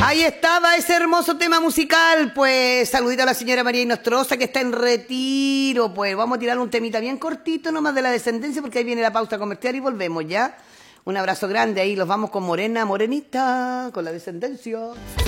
Ahí estaba ese hermoso tema musical. Pues saludito a la señora María Inostroza que está en retiro. Pues vamos a tirar un temita bien cortito nomás de la descendencia porque ahí viene la pausa comercial y volvemos ya. Un abrazo grande ahí, los vamos con Morena, Morenita, con la descendencia.